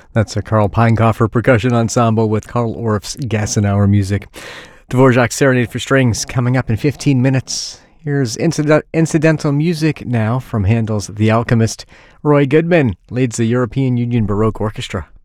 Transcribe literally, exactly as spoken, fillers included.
That's a Karl Peinkoffer Percussion Ensemble with Carl Orff's Gassenauer music. Dvorak's Serenade for Strings coming up in fifteen minutes. Here's incident- incidental music now from Handel's The Alchemist. Roy Goodman leads the European Union Baroque Orchestra.